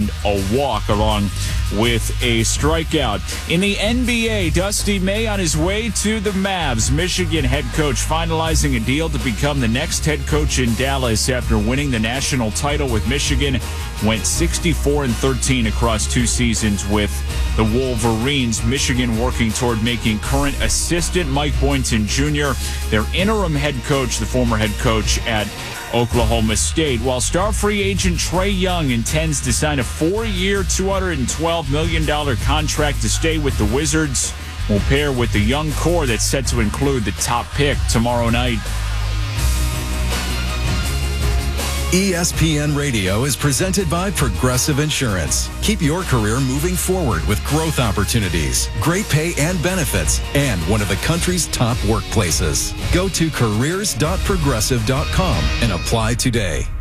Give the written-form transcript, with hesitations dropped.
and a walk along with a strikeout. In the NBA, Dusty May on his way to the Mavs. Michigan head coach finalizing a deal to become the next head coach in Dallas after winning the national title with Michigan. Went 64-13 across 2 seasons with the Wolverines. Michigan working toward making current assistant Mike Boynton Jr. their interim head coach, the former head coach at Oklahoma State. While star free agent Trae Young intends to sign a 4-year, $212 million contract to stay with the Wizards, will pair with the young core that's set to include the top pick tomorrow night. ESPN Radio is presented by Progressive Insurance. Keep your career moving forward with growth opportunities, great pay and benefits, and one of the country's top workplaces. Go to careers.progressive.com and apply today.